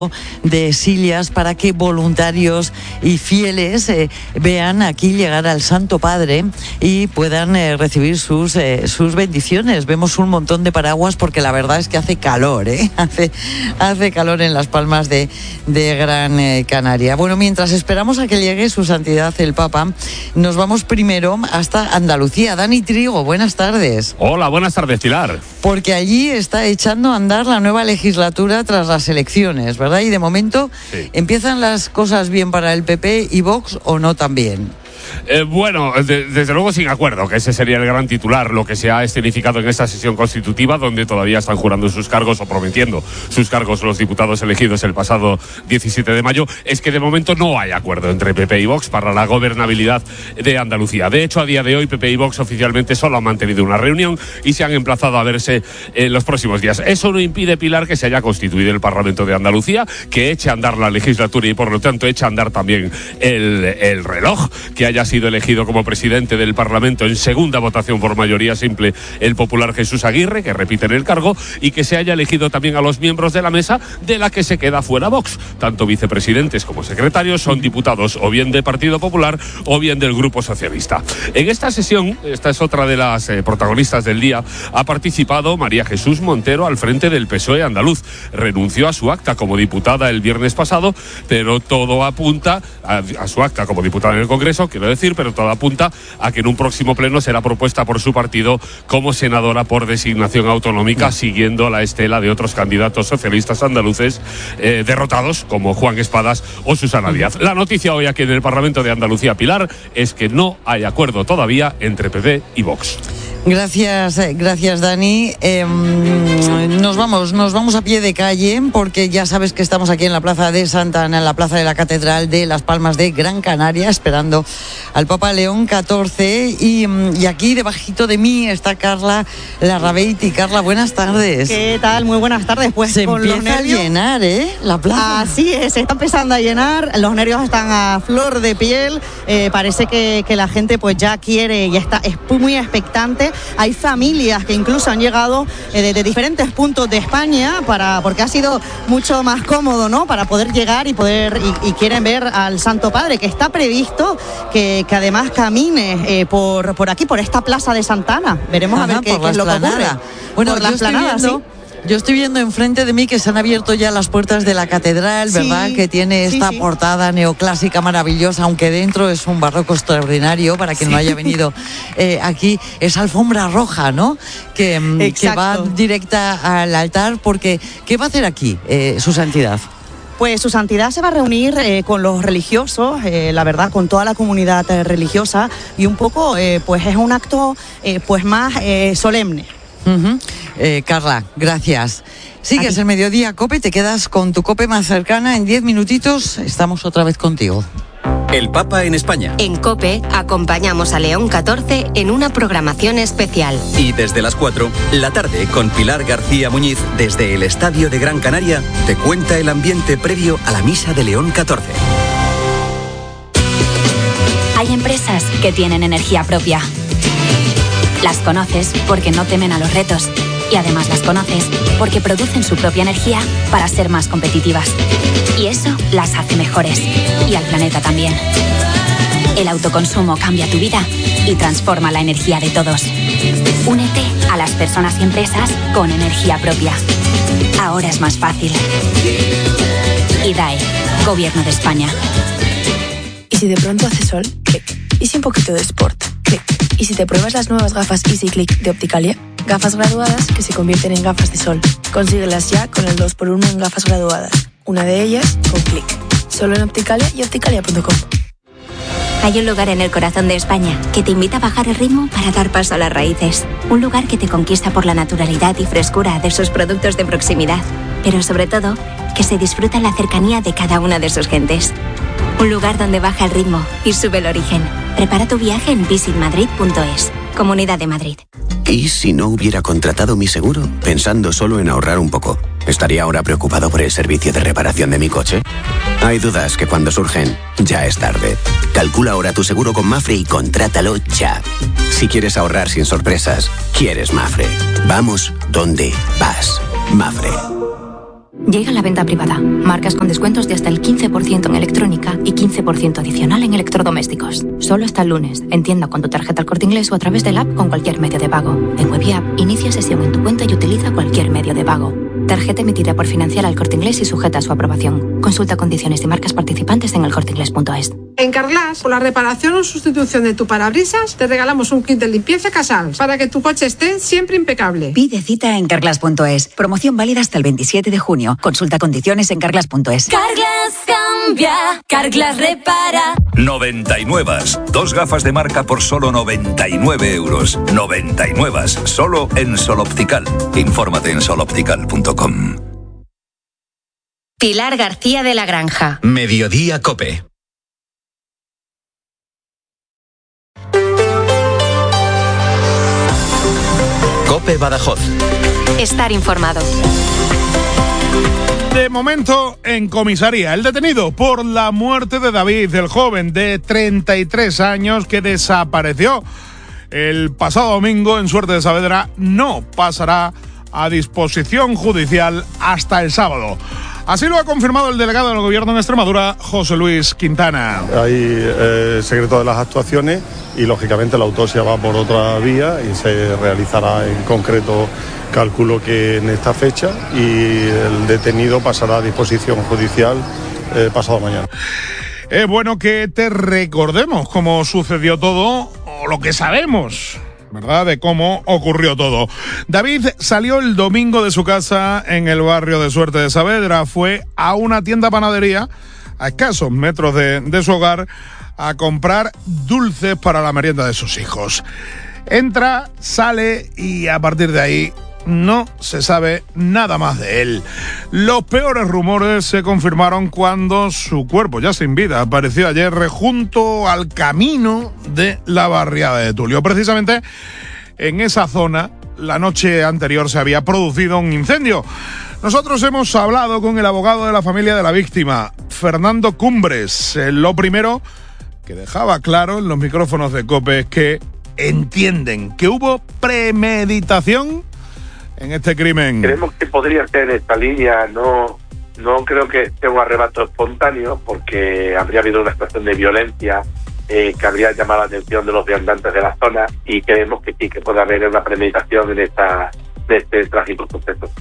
de Sillas para que voluntarios y fieles vean aquí llegar al Santo Padre y puedan recibir sus bendiciones. Vemos un montón de paraguas porque la verdad es que hace calor, hace calor en las Palmas de Gran Canaria. Bueno, mientras esperamos a que llegue su santidad el Papa, nos vamos primero hasta Andalucía. Dani Trigo, buenas tardes. Hola, buenas tardes, Pilar. Porque allí está echando a andar la nueva legislatura tras las elecciones, ¿verdad? Y de momento, sí. ¿Empiezan las cosas bien para el PP y Vox o no tan bien? Bueno, desde luego sin acuerdo, que ese sería el gran titular, lo que se ha escenificado en esta sesión constitutiva, donde todavía están jurando sus cargos o prometiendo sus cargos los diputados elegidos el pasado 17 de mayo, es que de momento no hay acuerdo entre PP y Vox para la gobernabilidad de Andalucía. De hecho, a día de hoy, PP y Vox oficialmente solo han mantenido una reunión y se han emplazado a verse en los próximos días. Eso no impide, Pilar, que se haya constituido el Parlamento de Andalucía, que eche a andar la legislatura y por lo tanto eche a andar también el reloj, que haya sido elegido como presidente del Parlamento en segunda votación por mayoría simple el popular Jesús Aguirre, que repite en el cargo, y que se haya elegido también a los miembros de la mesa, de la que se queda fuera Vox. Tanto vicepresidentes como secretarios son diputados o bien del Partido Popular o bien del Grupo Socialista. En esta sesión, esta es otra de las protagonistas del día, ha participado María Jesús Montero al frente del PSOE andaluz. Renunció a su acta como diputada el viernes pasado, pero todo apunta a su acta como diputada en el Congreso, quiero decir, pero todo apunta a que en un próximo pleno será propuesta por su partido como senadora por designación autonómica, siguiendo la estela de otros candidatos socialistas andaluces derrotados, como Juan Espadas o Susana Díaz. La noticia hoy aquí en el Parlamento de Andalucía, Pilar, es que no hay acuerdo todavía entre PP y Vox. Gracias Dani. Nos vamos a pie de calle porque ya sabes que estamos aquí en la Plaza de Santa Ana, en la Plaza de la Catedral de Las Palmas de Gran Canaria, esperando al Papa León XIV y aquí debajito de mí está Carla Larrabeiti. Carla, buenas tardes. ¿Qué tal? Muy buenas tardes. Pues se empieza a llenar, la plaza. Así es, se está empezando a llenar, los nervios están a flor de piel, parece que la gente pues ya quiere y es muy expectante. Hay familias que incluso han llegado de diferentes puntos de España porque ha sido mucho más cómodo, ¿no? Para poder llegar y quieren ver al Santo Padre, que está previsto que además camine por aquí, por esta plaza de Santa Ana. Veremos a ver qué es lo que ocurre. Bueno, por la explanada, sí. Yo estoy viendo enfrente de mí que se han abierto ya las puertas de la catedral, ¿verdad? Sí, que tiene esta portada neoclásica maravillosa, aunque dentro es un barroco extraordinario, para quien no haya venido aquí. Es alfombra roja, ¿no? Que va directa al altar, porque ¿qué va a hacer aquí su santidad? Pues su santidad se va a reunir con los religiosos, la verdad, con toda la comunidad religiosa, y un poco, pues es un acto pues más solemne. Carla, gracias. Sigues el Mediodía COPE, te quedas con tu COPE más cercana. En 10 minutitos estamos otra vez contigo. El Papa en España. En COPE acompañamos a León XIV en una programación especial. Y desde las 4, la tarde, con Pilar García Muñiz, desde el Estadio de Gran Canaria, te cuenta el ambiente previo a la misa de León XIV. Hay empresas que tienen energía propia. Las conoces porque no temen a los retos. Y además las conoces porque producen su propia energía para ser más competitivas. Y eso las hace mejores. Y al planeta también. El autoconsumo cambia tu vida y transforma la energía de todos. Únete a las personas y empresas con energía propia. Ahora es más fácil. IDAE, Gobierno de España. ¿Y si de pronto hace sol? Clic. ¿Y si un poquito de sport? Clic. ¿Y si te pruebas las nuevas gafas Easy Click de Opticalia? Gafas graduadas que se convierten en gafas de sol. Consíguelas ya con el 2x1 en gafas graduadas. Una de ellas con Click. Solo en Opticalia y opticalia.com. Hay un lugar en el corazón de España que te invita a bajar el ritmo para dar paso a las raíces. Un lugar que te conquista por la naturalidad y frescura de sus productos de proximidad. Pero sobre todo, que se disfruta la cercanía de cada una de sus gentes. Un lugar donde baja el ritmo y sube el origen. Prepara tu viaje en visitmadrid.es. Comunidad de Madrid. ¿Y si no hubiera contratado mi seguro? Pensando solo en ahorrar un poco. ¿Estaría ahora preocupado por el servicio de reparación de mi coche? Hay dudas que cuando surgen, ya es tarde. Calcula ahora tu seguro con Mapfre y contrátalo ya. Si quieres ahorrar sin sorpresas, quieres Mapfre. Vamos donde vas. Mapfre. Llega la venta privada. Marcas con descuentos de hasta el 15% en electrónica y 15% adicional en electrodomésticos. Solo hasta el lunes. En tienda con tu tarjeta El Corte Inglés o a través del app con cualquier medio de pago. En Web y App, inicia sesión en tu cuenta y utiliza cualquier medio de pago. Tarjeta emitida por Financiera El Corte Inglés y sujeta a su aprobación. Consulta condiciones y marcas participantes en elcorteinglés.es. En Carglass, por la reparación o sustitución de tu parabrisas, te regalamos un kit de limpieza Casals para que tu coche esté siempre impecable. Pide cita en Carglass.es. Promoción válida hasta el 27 de junio. Consulta condiciones en Carglass.es. Carglass cambia, Carglass repara. 99. 2 gafas de marca por solo 99 euros. 99. Solo en Sol Optical. Infórmate en soloptical.com. Pilar García de la Granja. Mediodía Cope. Cope Badajoz. Estar informado. De momento, en comisaría, el detenido por la muerte de David, el joven de 33 años que desapareció el pasado domingo en Suerte de Saavedra, no pasará a disposición judicial hasta el sábado. Así lo ha confirmado el delegado del Gobierno en Extremadura, José Luis Quintana. Hay secreto de las actuaciones y, lógicamente, la autopsia va por otra vía y se realizará en concreto, calculo que en esta fecha, y el detenido pasará a disposición judicial pasado mañana. Es bueno que te recordemos cómo sucedió todo, o lo que sabemos, ¿verdad?, de cómo ocurrió todo. David salió el domingo de su casa en el barrio de Suerte de Saavedra. Fue a una tienda panadería a escasos metros de su hogar a comprar dulces para la merienda de sus hijos. Entra, sale y a partir de ahí no se sabe nada más de él. Los peores rumores se confirmaron cuando su cuerpo, ya sin vida, apareció ayer junto al camino de la barriada de Tulio. Precisamente en esa zona, la noche anterior se había producido un incendio. Nosotros hemos hablado con el abogado de la familia de la víctima, Fernando Cumbres. Lo primero que dejaba claro en los micrófonos de COPE es que entienden que hubo premeditación en este crimen. Creemos que podría ser esta línea, no creo que sea un arrebato espontáneo, porque habría habido una situación de violencia que habría llamado la atención de los viandantes de la zona, y creemos que sí, que puede haber una premeditación en este trágico suceso.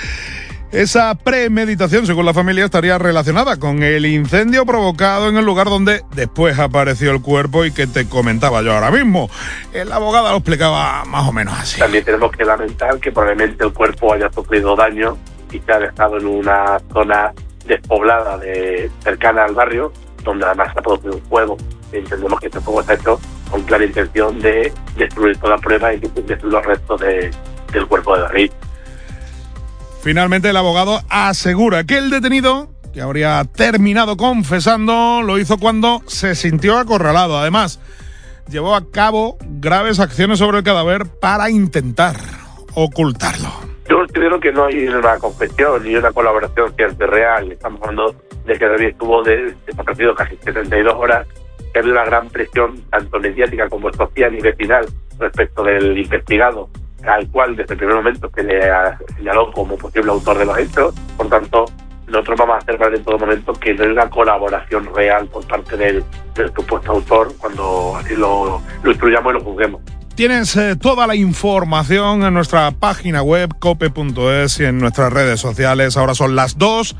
Esa premeditación, según la familia, estaría relacionada con el incendio provocado en el lugar donde después apareció el cuerpo y que te comentaba yo ahora mismo. El abogado lo explicaba más o menos así. También tenemos que lamentar que probablemente el cuerpo haya sufrido daño y se ha dejado en una zona despoblada cercana al barrio, donde además se ha producido un fuego. Entendemos que este fuego se ha hecho con clara intención de destruir toda prueba y destruir los restos del cuerpo de David. Finalmente, el abogado asegura que el detenido, que habría terminado confesando, lo hizo cuando se sintió acorralado. Además, llevó a cabo graves acciones sobre el cadáver para intentar ocultarlo. Yo considero que no hay una confesión ni una colaboración cierta real. Estamos hablando de que David estuvo desaparecido casi 72 horas, que había una gran presión, tanto mediática como social y vecinal, respecto del investigado, al cual desde el primer momento se le señaló como posible autor de los hechos. Por tanto, nosotros vamos a hacer ver en todo momento que no hay una colaboración real por parte del supuesto autor, cuando así lo instruyamos y lo juzguemos. Tienes toda la información en nuestra página web cope.es y en nuestras redes sociales. Ahora son las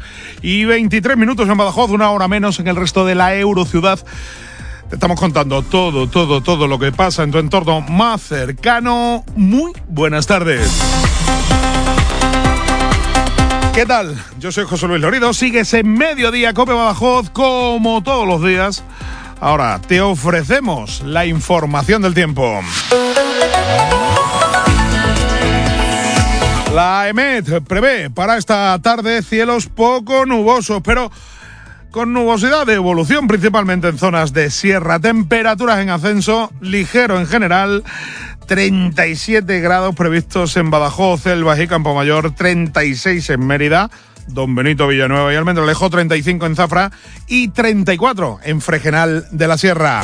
2:23 en Badajoz, 1 hora menos en el resto de la Eurociudad. Te estamos contando todo lo que pasa en tu entorno más cercano. Muy buenas tardes. ¿Qué tal? Yo soy José Luis Lorido. Sigues en Mediodía Cope Badajoz como todos los días. Ahora te ofrecemos la información del tiempo. La EMET prevé para esta tarde cielos poco nubosos, pero con nubosidad de evolución, principalmente en zonas de sierra. Temperaturas en ascenso, ligero en general. 37 grados previstos en Badajoz, Elvas y Campomayor, 36 en Mérida, Don Benito, Villanueva y Almendralejo, 35 en Zafra y 34 en Fregenal de la Sierra.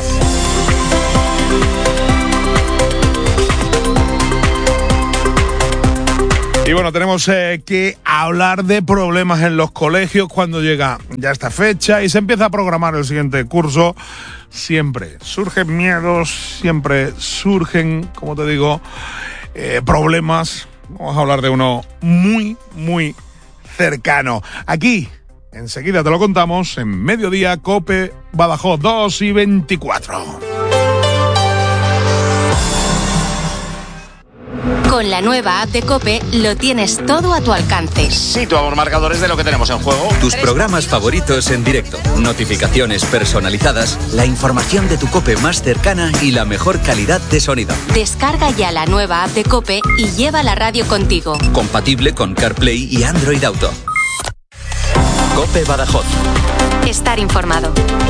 Y bueno, tenemos que hablar de problemas en los colegios cuando llega ya esta fecha y se empieza a programar el siguiente curso. Siempre surgen miedos, siempre surgen, como te digo, problemas. Vamos a hablar de uno muy, muy cercano. Aquí, enseguida te lo contamos, en Mediodía, COPE, Badajoz, 2:24. Con la nueva app de COPE lo tienes todo a tu alcance. Situamos marcadores de lo que tenemos en juego. Tus programas favoritos en directo, notificaciones personalizadas, la información de tu COPE más cercana y la mejor calidad de sonido. Descarga ya la nueva app de COPE y lleva la radio contigo. Compatible con CarPlay y Android Auto. COPE Badajoz. Estar informado.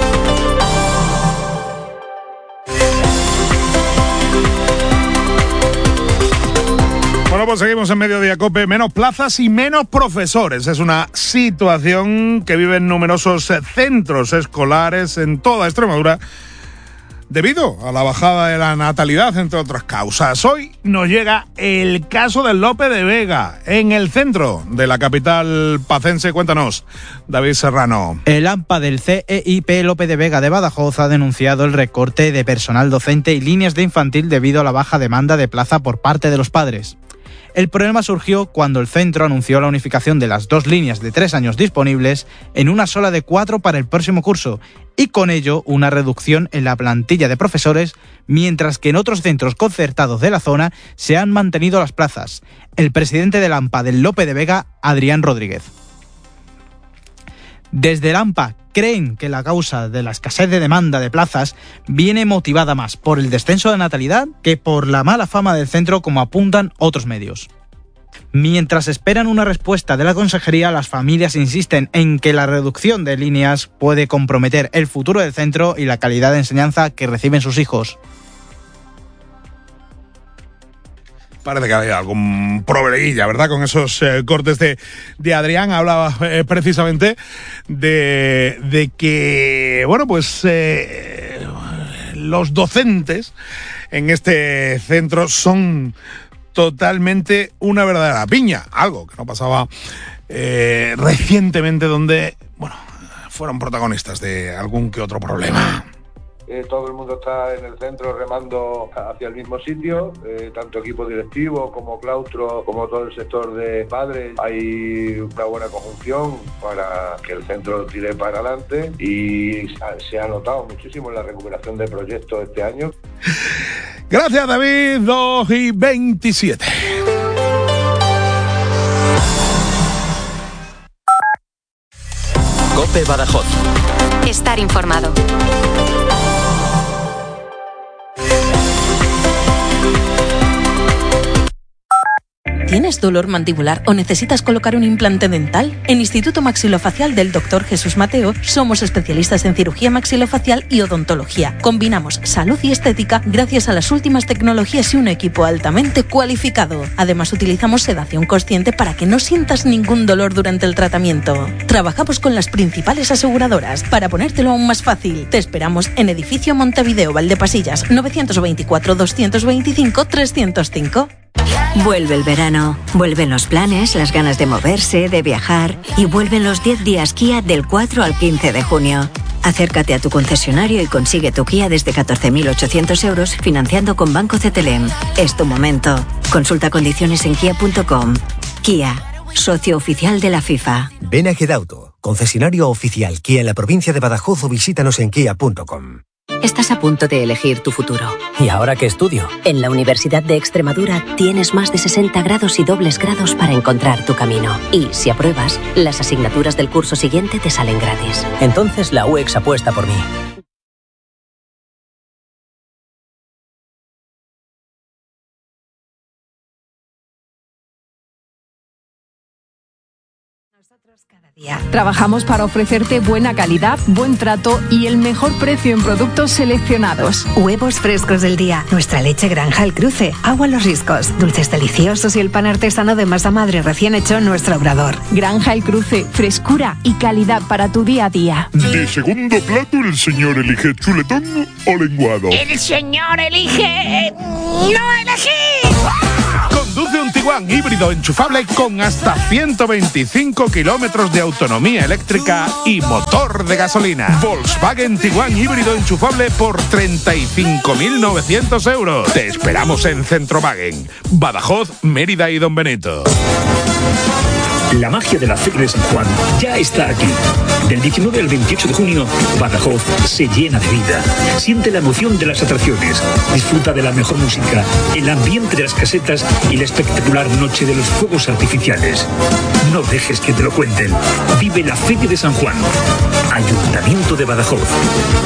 Bueno, pues seguimos en Mediodía COPE. Menos plazas y menos profesores. Es una situación que viven numerosos centros escolares en toda Extremadura debido a la bajada de la natalidad, entre otras causas. Hoy nos llega el caso del Lope de Vega, en el centro de la capital pacense. Cuéntanos, David Serrano. El AMPA del CEIP Lope de Vega de Badajoz ha denunciado el recorte de personal docente y líneas de infantil debido a la baja demanda de plaza por parte de los padres. El problema surgió cuando el centro anunció la unificación de las 2 líneas de 3 años disponibles en una sola de 4 para el próximo curso y con ello una reducción en la plantilla de profesores, mientras que en otros centros concertados de la zona se han mantenido las plazas. El presidente del AMPA del Lope de Vega, Adrián Rodríguez. Desde el AMPA creen que la causa de la escasez de demanda de plazas viene motivada más por el descenso de natalidad que por la mala fama del centro, como apuntan otros medios. Mientras esperan una respuesta de la consejería, las familias insisten en que la reducción de líneas puede comprometer el futuro del centro y la calidad de enseñanza que reciben sus hijos. Parece que había algún problemilla, ¿verdad? Con esos cortes de Adrián. Hablaba precisamente de que, bueno, pues los docentes en este centro son totalmente una verdadera piña. Algo que no pasaba recientemente, donde, bueno, fueron protagonistas de algún que otro problema. Todo el mundo está en el centro remando hacia el mismo sitio, tanto equipo directivo como claustro, como todo el sector de padres. Hay una buena conjunción para que el centro tire para adelante y se ha notado muchísimo en la recuperación de proyectos este año. Gracias, David. 2:27. COPE Badajoz. Estar informado. ¿Tienes dolor mandibular o necesitas colocar un implante dental? En Instituto Maxilofacial del Dr. Jesús Mateo somos especialistas en cirugía maxilofacial y odontología. Combinamos salud y estética gracias a las últimas tecnologías y un equipo altamente cualificado. Además, utilizamos sedación consciente para que no sientas ningún dolor durante el tratamiento. Trabajamos con las principales aseguradoras. Para ponértelo aún más fácil, te esperamos en Edificio Montevideo, Valdepasillas, 924-225-305. Vuelve el verano, vuelven los planes, las ganas de moverse, de viajar y vuelven los 10 días Kia del 4 al 15 de junio. Acércate a tu concesionario y consigue tu Kia desde 14.800 euros financiando con Banco CTLM. Es tu momento. Consulta condiciones en kia.com. Kia, socio oficial de la FIFA. Ven a Gedauto, concesionario oficial Kia en la provincia de Badajoz o visítanos en kia.com. Estás a punto de elegir tu futuro. ¿Y ahora qué estudio? En la Universidad de Extremadura tienes más de 60 grados y dobles grados para encontrar tu camino. Y si apruebas, las asignaturas del curso siguiente te salen gratis. Entonces la UEX apuesta por mí. Trabajamos para ofrecerte buena calidad, buen trato y el mejor precio en productos seleccionados. Huevos frescos del día, nuestra leche Granja El Cruce, agua Los Riscos, dulces deliciosos y el pan artesano de masa madre recién hecho en nuestro obrador. Granja El Cruce, frescura y calidad para tu día a día. De segundo plato, el señor elige chuletón o lenguado. El señor elige... ¡no elegir! Conduce un Tiguan híbrido enchufable con hasta 125 kilómetros de autonomía eléctrica y motor de gasolina. Volkswagen Tiguan híbrido enchufable por 35.900 euros. Te esperamos en Centrowagen, Badajoz, Mérida y Don Benito. La magia de la Feria de San Juan ya está aquí. Del 19 al 28 de junio, Badajoz se llena de vida. Siente la emoción de las atracciones, disfruta de la mejor música, el ambiente de las casetas y la espectacular noche de los fuegos artificiales. No dejes que te lo cuenten. Vive la Feria de San Juan. Ayuntamiento de Badajoz.